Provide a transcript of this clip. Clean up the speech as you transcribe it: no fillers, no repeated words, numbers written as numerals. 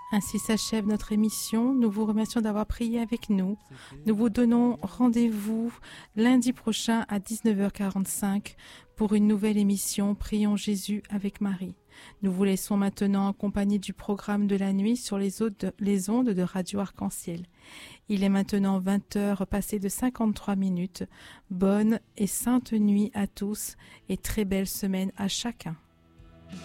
Ainsi s'achève notre émission. Nous vous remercions d'avoir prié avec nous. Nous vous donnons rendez-vous lundi prochain à 19h45 pour une nouvelle émission Prions Jésus avec Marie. Nous vous laissons maintenant en compagnie du programme de la nuit sur les ondes de Radio Arc-en-Ciel. Il est maintenant 20h passé de 53 minutes. Bonne et sainte nuit à tous et très belle semaine à chacun.